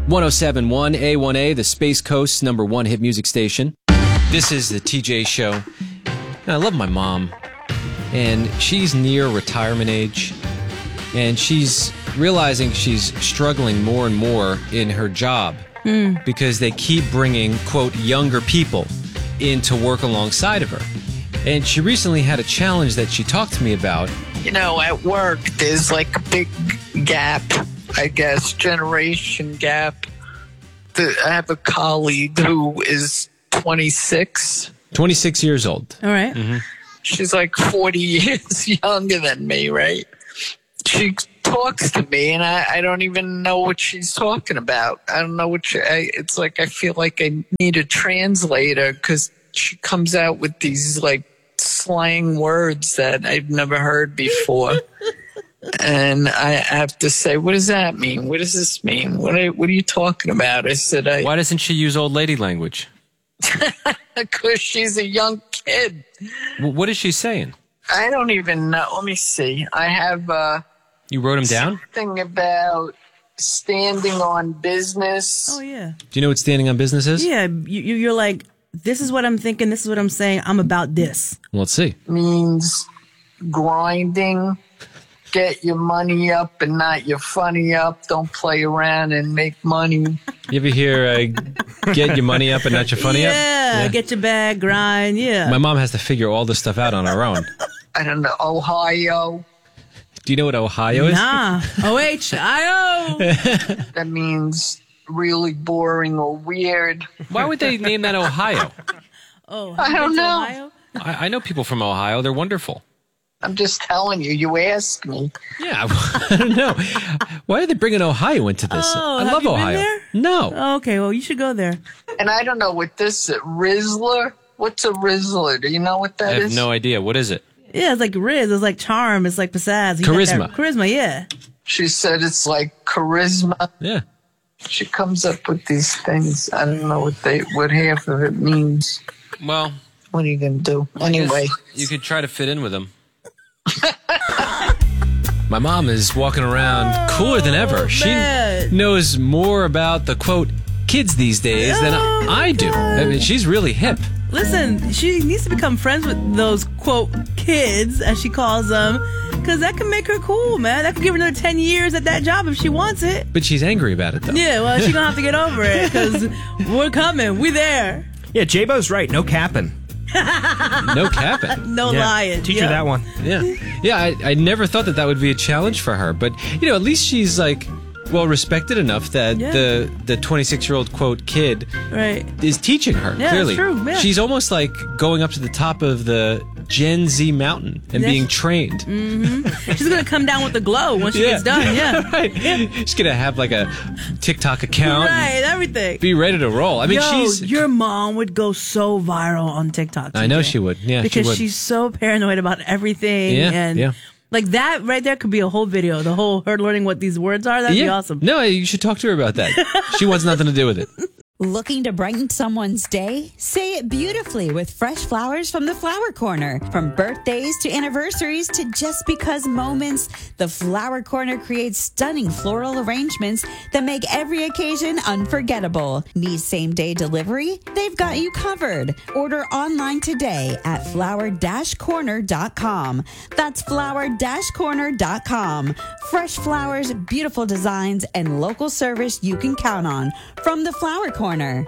1071 A1A, the Space Coast's #1 hit music station. This is the TJ Show. And I love my mom. And she's near retirement age. And she's realizing she's struggling more and more in her job. Because they keep bringing, quote, younger people in to work alongside of her. And she recently had a challenge that she talked to me about. You know, at work, there's like a big gap, I guess, generation gap. I have a colleague who is 26. 26 years old. All right. Mm-hmm. She's like 40 years younger than me, right? She talks to me, and I don't even know what she's talking about. I don't know what it's like I feel like I need a translator because she comes out with these, like, slang words that I've never heard before. And I have to say, what does that mean? What does this mean? What are you talking about? I said, Why doesn't she use old lady language? Because she's a young kid. What is she saying? I don't even know. Let me see. I have You wrote them down? something about standing on business. Oh, yeah. Do you know what standing on business is? Yeah, you're like, this is what I'm thinking, this is what I'm saying, I'm about this. Well, let's see. Means grinding. Get your money up and not your funny up. Don't play around and make money. You ever hear get your money up and not your funny up? Yeah, get your bag, grind, yeah. My mom has to figure all this stuff out on her own. I don't know. Ohio. Do you know what Ohio is? Nah, O-H-I-O. That means really boring or weird. Why would they name that Ohio? Oh, I don't know. Ohio? I know people from Ohio. They're wonderful. I'm just telling you. You asked me. Yeah, I don't know. Why are they bringing Ohio into this? Oh, I have love you been Ohio. there? No. Oh, okay, well, you should go there. And I don't know what this is. Rizzler? What's a Rizzler? Do you know what that I have is? no idea. What is it? Yeah, it's like Riz, it's like charm, it's like pizzazz. You got Charisma. that Charisma, yeah. She said it's like charisma. Yeah. She comes up with these things. I don't know what half of it means. Well, What are you going to do? Anyway. you could try to fit in with them. My mom is walking around cooler than ever. She man. knows more about the, quote, kids these days than I do. I mean, she's really hip. Listen, she needs to become friends with those, quote, kids, as she calls them, because that can make her cool, man. That could give her another 10 years at that job if she wants it. But she's angry about it, though. Yeah, well, she's going to have to get over it, because we're coming. We there. Yeah, J-Bo's right. No capping. No capping. No lying. Teach her that one. Yeah. Yeah, I never thought that would be a challenge for her. But, at least she's, like, well respected enough that the 26-year-old, quote, kid right. is teaching her, Yeah, clearly. that's true. Yeah. She's almost like going up to the top of the Gen Z mountain and being trained. She's going to come down with the glow when she gets done, yeah. Right. She's going to have, like, a TikTok account. Right, everything. Be ready to roll. I mean, your mom would go so viral on TikTok. I know TJ. she would. Yeah, because she would. she's so paranoid about everything. Yeah, and yeah. like that right there could be a whole video. The whole her learning what these words are. That'd be awesome. No, you should talk to her about that. She wants nothing to do with it. Looking to brighten someone's day? Say it beautifully with fresh flowers from the Flower Corner. From birthdays to anniversaries to just because moments, the Flower Corner creates stunning floral arrangements that make every occasion unforgettable. Need same-day delivery? They've got you covered. Order online today at flower-corner.com. That's flower-corner.com. Fresh flowers, beautiful designs, and local service you can count on from the Flower Corner. Good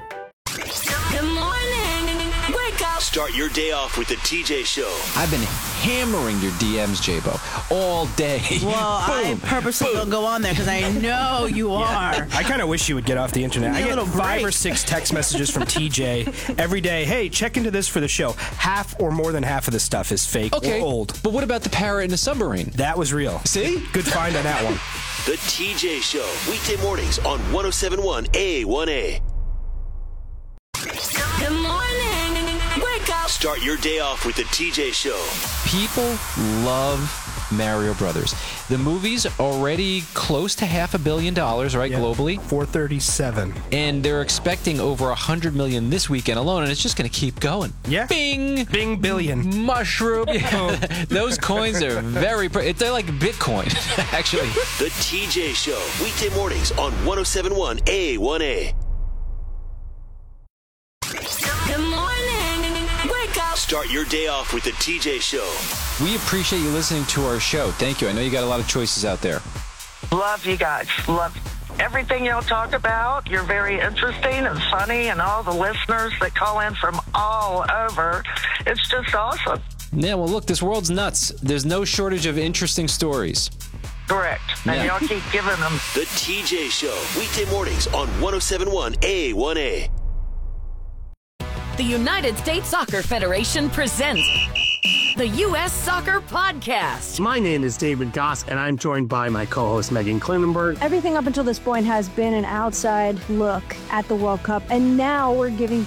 morning. Wake up. Start your day off with the TJ Show. I've been hammering your DMs, J-Bo, all day. Well, I purposely don't go on there because I know you are. I kind of wish you would get off the internet. I get 5 or 6 text messages from TJ every day. Hey, check into this for the show. Half or more than half of the stuff is fake or old. But what about the parrot in the submarine? That was real. See? Good find on that one. The TJ Show. Weekday mornings on 1071 A1A. Good morning. Wake up. Start your day off with the TJ Show. People love Mario Brothers. The movie's already close to $500 million, right, globally? 437. And they're expecting over 100 million this weekend alone, and it's just going to keep going. Yeah. Bing! Bing billion. Mushroom. Those coins are very... They're like Bitcoin, actually. The TJ Show, weekday mornings on 107.1 A1A. Good morning. Wake up. Start your day off with the TJ Show. We appreciate you listening to our show. Thank you. I know you got a lot of choices out there. Love you guys. Love everything y'all talk about. You're very interesting and funny, and all the listeners that call in from all over. It's just awesome. Yeah, well, look, this world's nuts. There's no shortage of interesting stories. Correct. And y'all keep giving them. The TJ Show, weekday mornings on 107.1 A1A. The United States Soccer Federation presents the U.S. Soccer Podcast. My name is David Goss, and I'm joined by my co-host Megan Klinenberg. Everything up until this point has been an outside look at the World Cup, and now we're giving